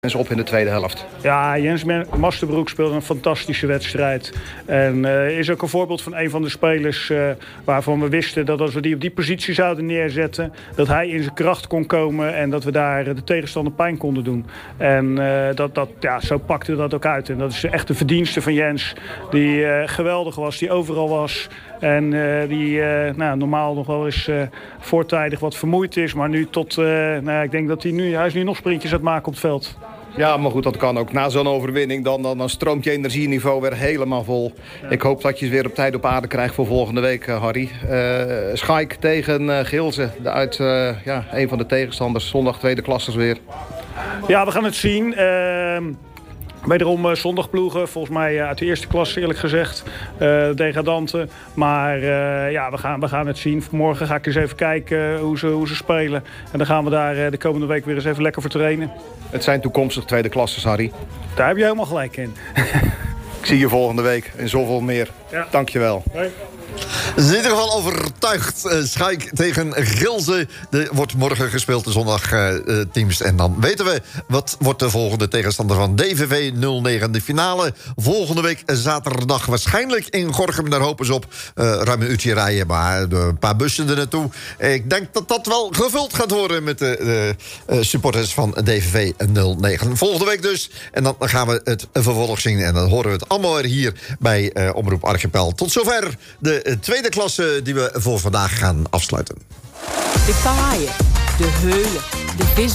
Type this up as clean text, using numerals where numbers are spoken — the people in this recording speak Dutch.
op in de tweede helft. Ja, Jens Masterbroek speelde een fantastische wedstrijd. En is ook een voorbeeld van een van de spelers waarvan we wisten dat als we die op die positie zouden neerzetten, dat hij in zijn kracht kon komen en dat we daar de tegenstander pijn konden doen. En zo pakte dat ook uit. En dat is echt de verdienste van Jens, die geweldig was, die overal was. En die normaal nog wel eens voortijdig wat vermoeid is. Maar nu ik denk dat hij is nu nog sprintjes aan het maken op het veld. Ja, maar goed, dat kan ook. Na zo'n overwinning, dan stroomt je energieniveau weer helemaal vol. Ja. Ik hoop dat je het weer op tijd op aarde krijgt voor volgende week, Harry. Schaik tegen Gilze, uit een van de tegenstanders. Zondag tweede klassers weer. Ja, we gaan het zien. Wederom zondagploegen, volgens mij uit de eerste klasse eerlijk gezegd, degradanten. Maar we gaan het zien. Morgen ga ik eens even kijken hoe ze spelen. En dan gaan we daar de komende week weer eens even lekker voor trainen. Het zijn toekomstig tweede klassers, Harry. Daar heb je helemaal gelijk in. Ik zie je volgende week en zoveel meer. Ja. Dank je wel. Hoi. In ieder geval overtuigd. Schaik tegen Gilze. Er wordt morgen gespeeld, de zondagteams. En dan weten we wat wordt de volgende tegenstander van DVV 09. De finale volgende week zaterdag waarschijnlijk in Gorinchem. Daar hopen ze op. Ruim een uurtje rijden, maar een paar bussen er naartoe. Ik denk dat dat wel gevuld gaat worden met de supporters van DVV 09. Volgende week dus. En dan gaan we het vervolg zien. En dan horen we het allemaal weer hier bij Omroep Archipel. Tot zover de tweede klasse die we voor vandaag gaan afsluiten. De kaaien, de heulen, de vis.